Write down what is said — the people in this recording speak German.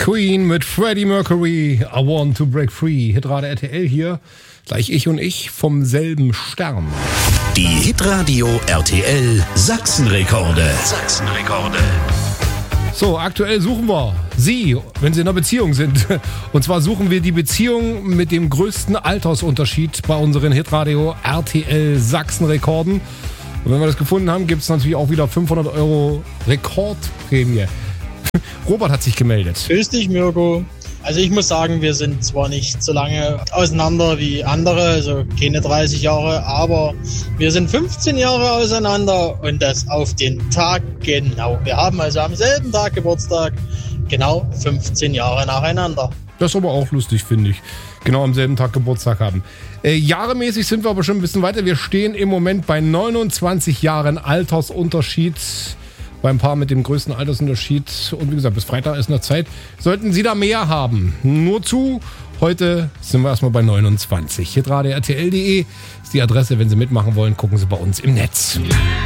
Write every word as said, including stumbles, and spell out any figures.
Queen mit Freddie Mercury, I Want to Break Free. Hitradio R T L hier, gleich ich und ich vom selben Stern. Die Hitradio R T L Sachsenrekorde. Sachsenrekorde. So, aktuell suchen wir Sie, wenn Sie in einer Beziehung sind. Und zwar suchen wir die Beziehung mit dem größten Altersunterschied bei unseren Hitradio R T L Sachsenrekorden. Und wenn wir das gefunden haben, gibt es natürlich auch wieder fünfhundert Euro Rekordprämie. Robert hat sich gemeldet. Grüß dich, Mirko. Also ich muss sagen, wir sind zwar nicht so lange auseinander wie andere, also keine dreißig Jahre, aber wir sind fünfzehn Jahre auseinander und das auf den Tag genau. Wir haben also am selben Tag Geburtstag, genau fünfzehn Jahre nacheinander. Das ist aber auch lustig, finde ich. Genau am selben Tag Geburtstag haben. Äh, jahremäßig sind wir aber schon ein bisschen weiter. Wir stehen im Moment bei neunundzwanzig Jahren Altersunterschied beim Paar mit dem größten Altersunterschied. Und wie gesagt, bis Freitag ist noch Zeit. Sollten Sie da mehr haben, nur zu. Heute sind wir erstmal bei neunundzwanzig. hitradio R T L punkt de ist die Adresse. Wenn Sie mitmachen wollen, gucken Sie bei uns im Netz.